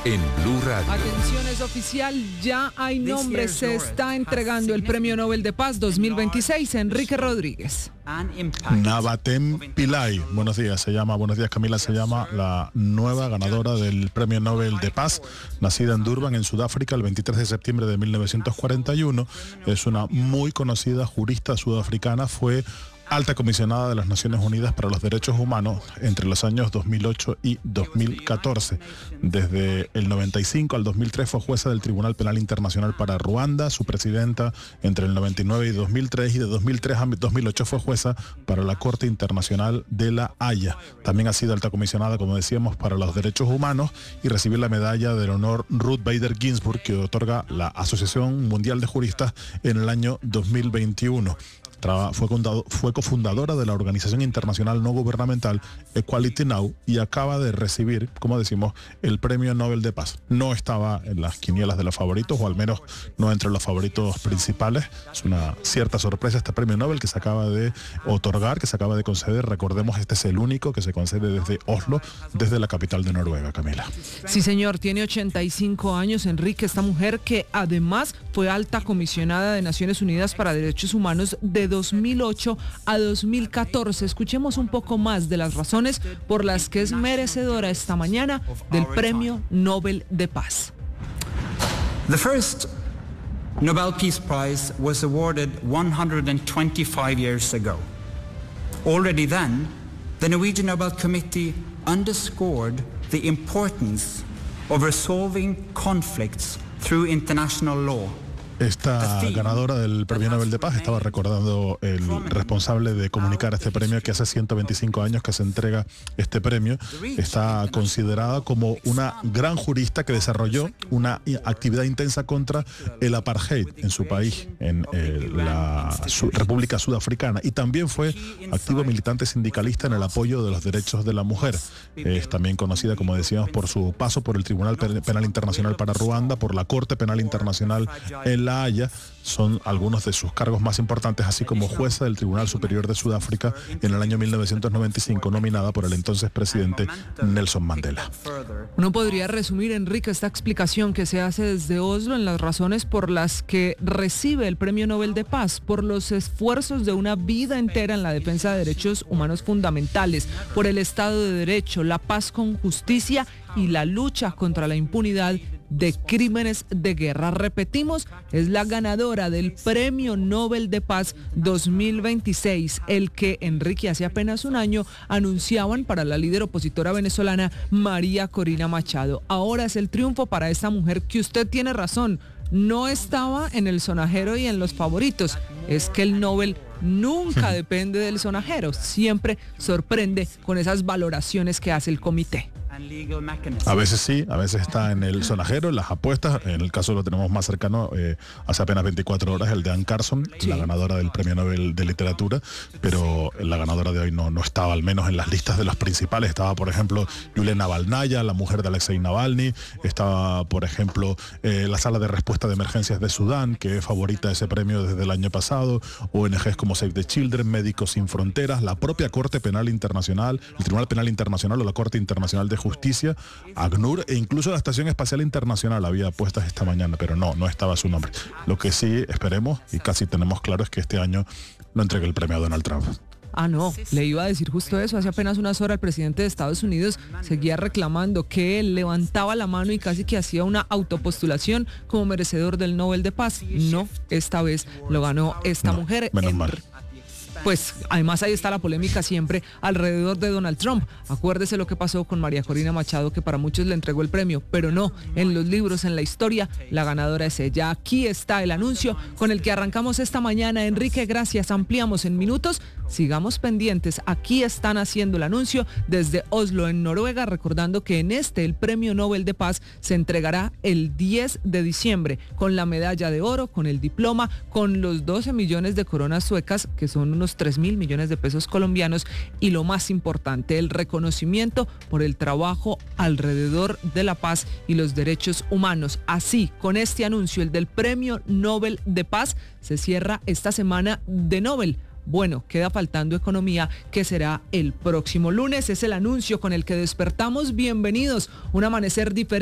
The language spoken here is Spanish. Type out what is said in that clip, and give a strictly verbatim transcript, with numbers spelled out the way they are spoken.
en Blue Radio. Atención, es oficial, ya hay nombre, se está entregando el Premio Nobel de Paz dos mil veintiséis, Enrique Rodríguez. Navatem Pillay, buenos días, se llama, buenos días Camila, se llama la nueva ganadora del Premio Nobel de Paz, nacida en Durban, en Sudáfrica, el veintitrés de septiembre de mil novecientos cuarenta y uno, es una muy conocida jurista sudafricana, fue alta comisionada de las Naciones Unidas para los Derechos Humanos entre los años dos mil ocho y dos mil catorce. Desde el noventa y cinco al dos mil tres fue jueza del Tribunal Penal Internacional para Ruanda, su presidenta entre el noventa y nueve y dos mil tres, y de dos mil tres a dos mil ocho fue jueza para la Corte Internacional de La Haya. También ha sido alta comisionada, como decíamos, para los derechos humanos y recibió la medalla del honor Ruth Bader Ginsburg, que otorga la Asociación Mundial de Juristas en el año dos mil veintiuno. Fue, fundado, fue cofundadora de la organización internacional no gubernamental Equality Now y acaba de recibir, como decimos, el Premio Nobel de Paz. No estaba en las quinielas de los favoritos, o al menos no entre los favoritos principales. Es una cierta sorpresa este Premio Nobel que se acaba de otorgar, que se acaba de conceder. Recordemos, este es el único que se concede desde Oslo, desde la capital de Noruega, Camila. Sí, señor, tiene ochenta y cinco años, Enrique, esta mujer que además fue alta comisionada de Naciones Unidas para Derechos Humanos de dos mil ocho a dos mil catorce. Escuchemos un poco más de las razones por las que es merecedora esta mañana del Premio Nobel de Paz. The first Nobel Peace Prize was awarded one hundred twenty-five years ago. Already then, the Norwegian Nobel Committee underscored the importance of resolving conflicts through international law. Esta ganadora del Premio Nobel de Paz estaba recordando el responsable de comunicar este premio, que hace ciento veinticinco años que se entrega este premio. Está considerada como una gran jurista que desarrolló una actividad intensa contra el apartheid en su país, en eh, la su, República Sudafricana, y también fue activo militante sindicalista en el apoyo de los derechos de la mujer. Es también conocida, como decíamos, por su paso por el Tribunal Penal Internacional para Ruanda, por la Corte Penal Internacional en La Haya. Son algunos de sus cargos más importantes, así como jueza del Tribunal Superior de Sudáfrica en el año mil novecientos noventa y cinco, nominada por el entonces presidente Nelson Mandela. Uno podría resumir, Enrique, esta explicación que se hace desde Oslo en las razones por las que recibe el Premio Nobel de Paz: por los esfuerzos de una vida entera en la defensa de derechos humanos fundamentales, por el Estado de Derecho, la paz con justicia y la lucha contra la impunidad de crímenes de guerra. Repetimos, es la ganadora del Premio Nobel de Paz dos mil veintiséis, el que, Enrique, hace apenas un año anunciaban para la líder opositora venezolana María Corina Machado. Ahora es el triunfo para esta mujer que, usted tiene razón, no estaba en el sonajero y en los favoritos. Es que el Nobel nunca depende del sonajero, siempre sorprende con esas valoraciones que hace el comité. A veces sí, a veces está en el sonajero, en las apuestas. En el caso lo tenemos más cercano, eh, hace apenas veinticuatro horas, el de Anne Carson, sí, la ganadora del Premio Nobel de Literatura, pero la ganadora de hoy no, no estaba, al menos en las listas de los principales. Estaba, por ejemplo, Yulia Navalnaya, la mujer de Alexei Navalny. Estaba, por ejemplo, eh, la Sala de Respuesta de Emergencias de Sudán, que es favorita de ese premio desde el año pasado. O N Ges como Save the Children, Médicos Sin Fronteras, la propia Corte Penal Internacional, el Tribunal Penal Internacional o la Corte Internacional de Justicia, ACNUR, e incluso la Estación Espacial Internacional había apuestas esta mañana, pero no, no estaba su nombre. Lo que sí esperemos, y casi tenemos claro, es que este año no entregue el premio a Donald Trump. Ah, no, le iba a decir justo eso. Hace apenas unas horas el presidente de Estados Unidos seguía reclamando que él levantaba la mano y casi que hacía una autopostulación como merecedor del Nobel de Paz. No, esta vez lo ganó esta no, mujer. Menos en... mal. Pues además ahí está la polémica siempre alrededor de Donald Trump. Acuérdese lo que pasó con María Corina Machado, que para muchos le entregó el premio, pero no, en los libros, en la historia, la ganadora es ella. Aquí está el anuncio con el que arrancamos esta mañana. Enrique, gracias. Ampliamos en minutos. Sigamos pendientes. Aquí están haciendo el anuncio desde Oslo, en Noruega, recordando que en este, el Premio Nobel de Paz, se entregará el diez de diciembre con la medalla de oro, con el diploma, con los doce millones de coronas suecas, que son unos tres mil millones de pesos colombianos, y lo más importante, el reconocimiento por el trabajo alrededor de la paz y los derechos humanos. Así, con este anuncio, el del Premio Nobel de Paz, se cierra esta semana de Nobel. Bueno, queda faltando economía, que será el próximo lunes. Es el anuncio con el que despertamos. Bienvenidos, un amanecer diferente.